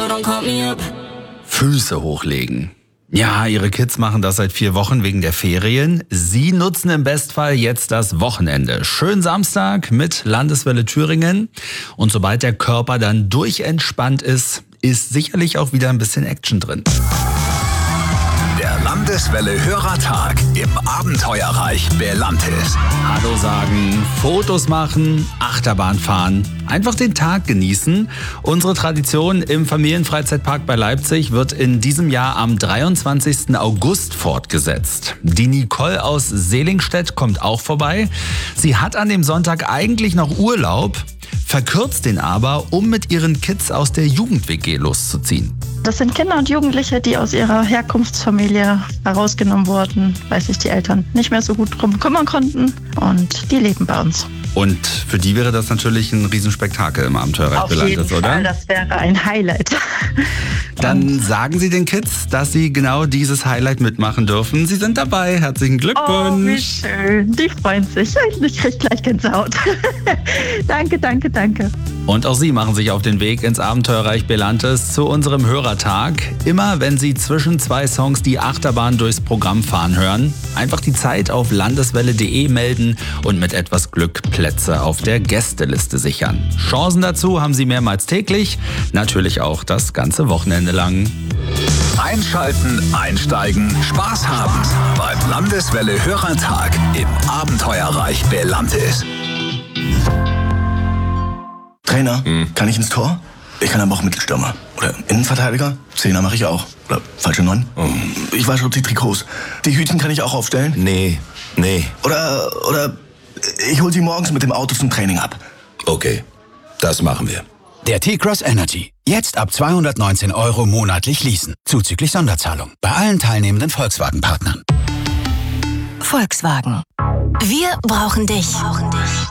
Füße hochlegen. Ja, ihre Kids machen das seit 4 Wochen wegen der Ferien. Sie nutzen im Bestfall jetzt das Wochenende. Schön Samstag mit Landeswelle Thüringen. Und sobald der Körper dann durchentspannt ist sicherlich auch wieder ein bisschen Action drin. Der Landeswelle Hörertag im Abenteuerreich Belantis. Hallo sagen, Fotos machen, Achterbahn fahren, einfach den Tag genießen. Unsere Tradition im Familienfreizeitpark bei Leipzig wird in diesem Jahr am 23. August fortgesetzt. Die Nicole aus Selingstedt kommt auch vorbei. Sie hat an dem Sonntag eigentlich noch Urlaub, verkürzt den aber, um mit ihren Kids aus der Jugend-WG loszuziehen. Das sind Kinder und Jugendliche, die aus ihrer Herkunftsfamilie herausgenommen wurden, weil sich die Eltern nicht mehr so gut drum kümmern konnten, und die leben bei uns. Und für die wäre das natürlich ein Riesenspektakel im Abenteuerreich Belantis, oder? Auf jeden Fall, das wäre ein Highlight. Dann sagen Sie den Kids, dass sie genau dieses Highlight mitmachen dürfen. Sie sind dabei. Herzlichen Glückwunsch. Oh, wie schön. Die freuen sich. Ich kriege gleich Gänsehaut. Danke. Und auch Sie machen sich auf den Weg ins Abenteuerreich Belantis zu unserem Hörertag. Immer wenn Sie zwischen 2 Songs die Achterbahn durchs Programm fahren hören, einfach die Zeit auf landeswelle.de melden und mit etwas Glück Plätze auf der Gästeliste sichern. Chancen dazu haben Sie mehrmals täglich, natürlich auch das ganze Wochenende lang. Einschalten, einsteigen, Spaß haben beim Landeswelle Hörertag im Abenteuerreich Belantis. Trainer, kann ich ins Tor? Ich kann aber auch Mittelstürmer. Oder Innenverteidiger? Zehner mache ich auch. Oder falsche 9. Ich wasche die Trikots. Die Hütchen kann ich auch aufstellen? Nee. Oder ich hol sie morgens mit dem Auto zum Training ab. Okay, das machen wir. Der T-Cross Energy. Jetzt ab 219 € monatlich leasen. Zuzüglich Sonderzahlung. Bei allen teilnehmenden Volkswagen-Partnern. Volkswagen. Wir brauchen dich.